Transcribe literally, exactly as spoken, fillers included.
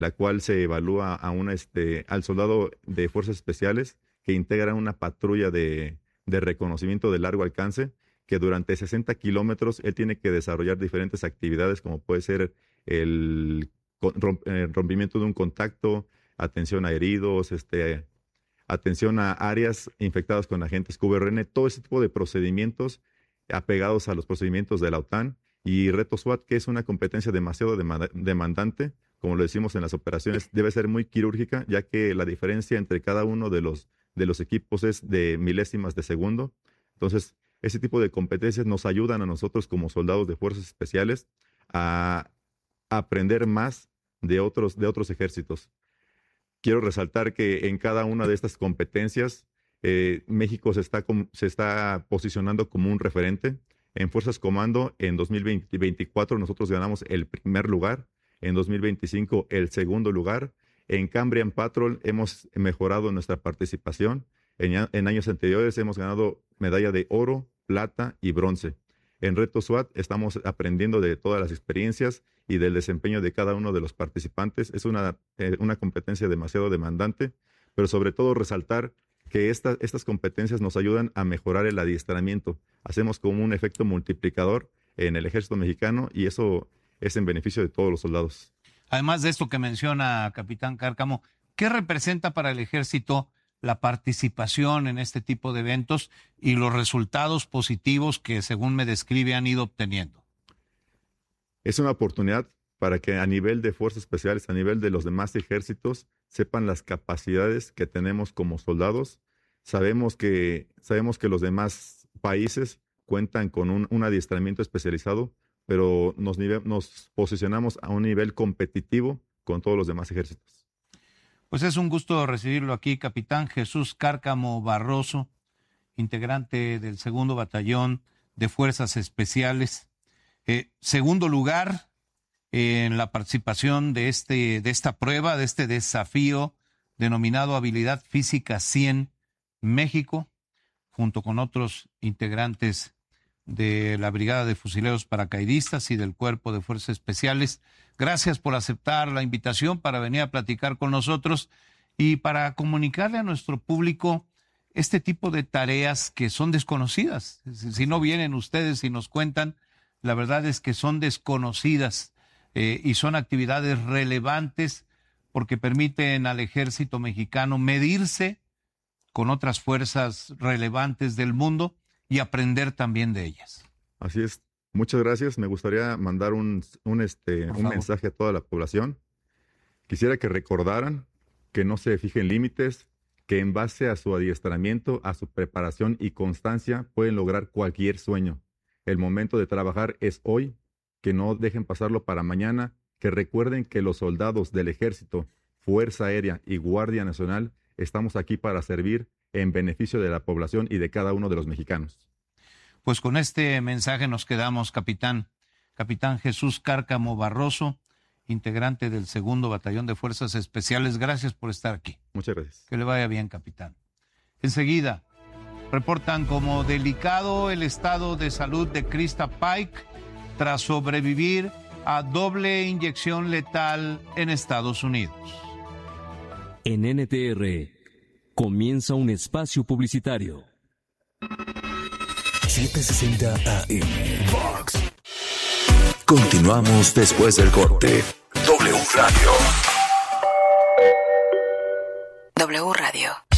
la cual se evalúa a una, este, al soldado de fuerzas especiales que integra una patrulla de, de reconocimiento de largo alcance, que durante sesenta kilómetros él tiene que desarrollar diferentes actividades, como puede ser el rompimiento de un contacto, atención a heridos, este, atención a áreas infectadas con agentes Q R N, todo ese tipo de procedimientos apegados a los procedimientos de la OTAN. Y reto SWAT, que es una competencia demasiado demandante, como lo decimos en las operaciones, debe ser muy quirúrgica, ya que la diferencia entre cada uno de los, de los equipos es de milésimas de segundo. Entonces, ese tipo de competencias nos ayudan a nosotros como soldados de fuerzas especiales a aprender más de otros, de otros ejércitos. Quiero resaltar que en cada una de estas competencias, eh, México se está, se está posicionando como un referente. En Fuerzas Comando, en dos mil veinticuatro, nosotros ganamos el primer lugar. En dos mil veinticinco, el segundo lugar. En Cambrian Patrol hemos mejorado nuestra participación. En, en años anteriores hemos ganado medalla de oro, plata y bronce. En Reto SWAT estamos aprendiendo de todas las experiencias y del desempeño de cada uno de los participantes. Es una, eh, una competencia demasiado demandante, pero sobre todo resaltar que esta, estas competencias nos ayudan a mejorar el adiestramiento. Hacemos como un efecto multiplicador en el ejército mexicano y eso es en beneficio de todos los soldados. Además de esto que menciona Capitán Cárcamo, ¿qué representa para el ejército la participación en este tipo de eventos y los resultados positivos que, según me describe, han ido obteniendo? Es una oportunidad para que a nivel de fuerzas especiales, a nivel de los demás ejércitos, sepan las capacidades que tenemos como soldados. Sabemos que, sabemos que los demás países cuentan con un, un adiestramiento especializado, pero nos, nivel, nos posicionamos a un nivel competitivo con todos los demás ejércitos. Pues es un gusto recibirlo aquí, Capitán Jesús Cárcamo Barroso, integrante del segundo Batallón de Fuerzas Especiales. Eh, segundo lugar en la participación de, este, de esta prueba, de este desafío denominado Habilidad Física cien México, junto con otros integrantes de la Brigada de Fusileros Paracaidistas y del Cuerpo de Fuerzas Especiales. Gracias por aceptar la invitación para venir a platicar con nosotros y para comunicarle a nuestro público este tipo de tareas que son desconocidas. Si no vienen ustedes y nos cuentan, la verdad es que son desconocidas eh, y son actividades relevantes porque permiten al ejército mexicano medirse con otras fuerzas relevantes del mundo y aprender también de ellas. Así es. Muchas gracias. Me gustaría mandar un, un, este, un mensaje a toda la población. Quisiera que recordaran que no se fijen límites, que en base a su adiestramiento, a su preparación y constancia pueden lograr cualquier sueño. El momento de trabajar es hoy, que no dejen pasarlo para mañana, que recuerden que los soldados del Ejército, Fuerza Aérea y Guardia Nacional estamos aquí para servir en beneficio de la población y de cada uno de los mexicanos. Pues con este mensaje nos quedamos, capitán. Capitán Jesús Cárcamo Barroso, integrante del segundo Batallón de Fuerzas Especiales. Gracias por estar aquí. Muchas gracias. Que le vaya bien, capitán. Enseguida, reportan como delicado el estado de salud de Krista Pike tras sobrevivir a doble inyección letal en Estados Unidos. En N T R comienza un espacio publicitario. setecientos sesenta A M Fox. Continuamos después del corte. W Radio. W Radio.